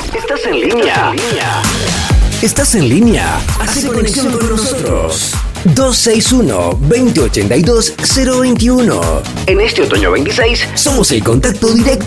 Estás en línea. Estás en línea. Haz conexión con nosotros. 261-2082-021. En este otoño 26 somos el contacto directo